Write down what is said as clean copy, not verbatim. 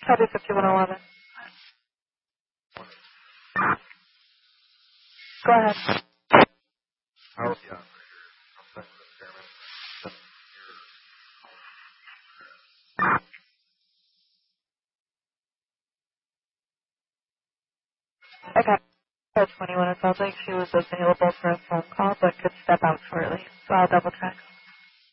Copy 5111. Go ahead. Oh, yeah. Okay. 21. It sounds like she was available for a phone call, but could step out shortly. So I'll double check.